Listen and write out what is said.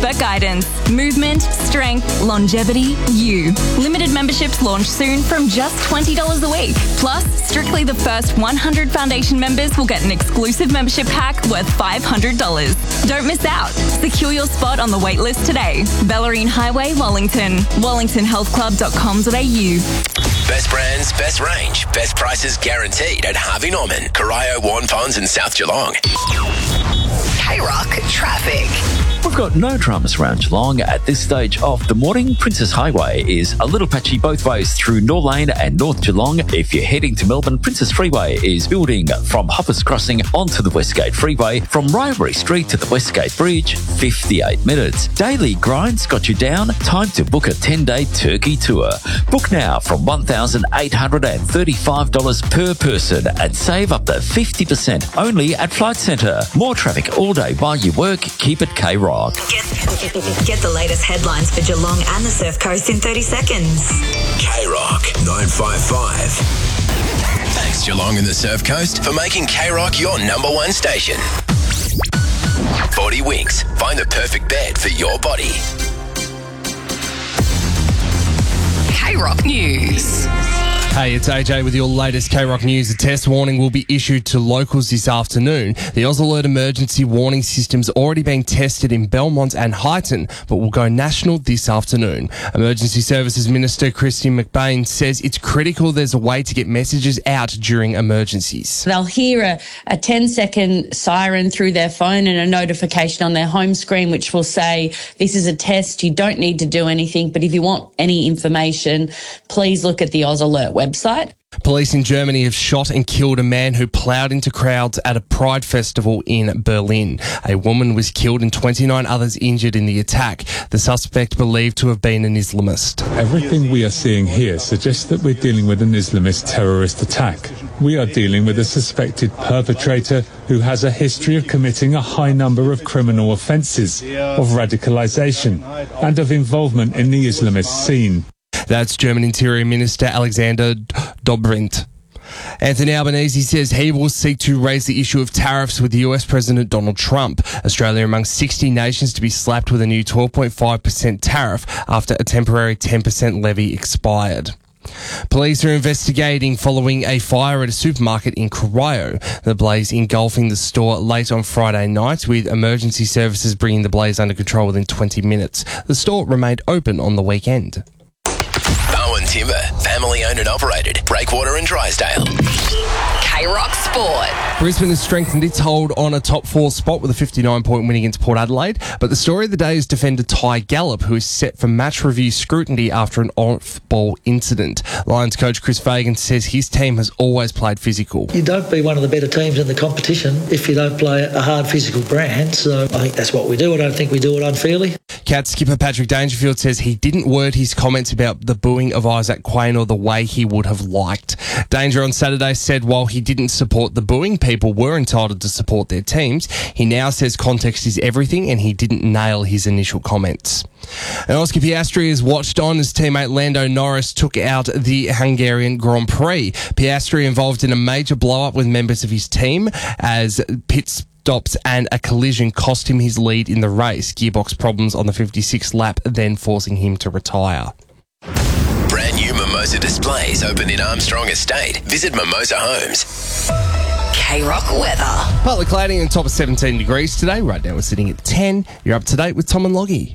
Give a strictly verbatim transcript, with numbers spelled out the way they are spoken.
expert guidance, movement, strength, longevity, you. Limited memberships launch soon from just twenty dollars a week. Plus, strictly the first one hundred foundation members will get an exclusive membership pack worth five hundred dollars. Don't miss out. Secure your spot on the waitlist today. Bellarine Highway, Wellington. wellington health club dot com dot a u. Best brands, best range, best prices guaranteed at Harvey Norman, Corio, Warren Ponds and South Geelong. K-Rock traffic. We've got no dramas around Geelong at this stage of the morning. Princess Highway is a little patchy both ways through North Lane and North Geelong. If you're heading to Melbourne, Princess Freeway is building from Hoppers Crossing onto the Westgate Freeway. From Rybury Street to the Westgate Bridge, fifty-eight minutes. Daily Grind's got you down. Time to book a ten-day Turkey tour. Book now from one thousand eight hundred thirty-five dollars per person and save up to fifty percent only at Flight Centre. More traffic all day while you work. Keep it K-Rock. Get, get the latest headlines for Geelong and the Surf Coast in thirty seconds. K-Rock nine five five. Thanks Geelong and the Surf Coast for making K-Rock your number one station. Body Winks. Find the perfect bed for your body. K-Rock News. Hey, it's A J with your latest K-Rock News. A test warning will be issued to locals this afternoon. The Oz Alert emergency warning system's already being tested in Belmont and Highton, but will go national this afternoon. Emergency Services Minister Christine McBain says it's critical there's a way to get messages out during emergencies. They'll hear a, a ten second siren through their phone and a notification on their home screen which will say, this is a test, you don't need to do anything, but if you want any information, please look at the Oz Alert website. website. Police in Germany have shot and killed a man who ploughed into crowds at a Pride festival in Berlin. A woman was killed and twenty-nine others injured in the attack. The suspect believed to have been an Islamist. Everything we are seeing here suggests that we're dealing with an Islamist terrorist attack. We are dealing with a suspected perpetrator who has a history of committing a high number of criminal offences, of radicalisation, and of involvement in the Islamist scene. That's German Interior Minister Alexander Dobrindt. Anthony Albanese says he will seek to raise the issue of tariffs with U S President Donald Trump. Australia among sixty nations to be slapped with a new twelve point five percent tariff after a temporary ten percent levy expired. Police are investigating following a fire at a supermarket in Corio. The blaze engulfing the store late on Friday night, with emergency services bringing the blaze under control within twenty minutes. The store remained open on the weekend. Bowen Timber, family owned and operated. Breakwater and Drysdale. K-Rock Sport. Brisbane has strengthened its hold on a top four spot with a fifty-nine point win against Port Adelaide. But the story of the day is defender Ty Gallop, who is set for match review scrutiny after an off-ball incident. Lions coach Chris Fagan says his team has always played physical. You don't be one of the better teams in the competition if you don't play a hard physical brand. So I think that's what we do. I don't think we do it unfairly. Cat skipper Patrick Dangerfield says he didn't word his comments about the booing of Isaac Quaynor the way he would have liked. Danger on Saturday said while he didn't support the booing, people were entitled to support their teams. He now says context is everything and he didn't nail his initial comments. And Oscar Piastri is watched on as teammate Lando Norris took out the Hungarian Grand Prix. Piastri involved in a major blow-up with members of his team as pits stops and a collision cost him his lead in the race. Gearbox problems on the fifty-sixth lap, then forcing him to retire. Brand new Mimosa displays open in Armstrong Estate. Visit Mimosa Homes. K-Rock weather. Partly cloudy and top of seventeen degrees today. Right now we're sitting at ten. You're up to date with Tom and Loggy.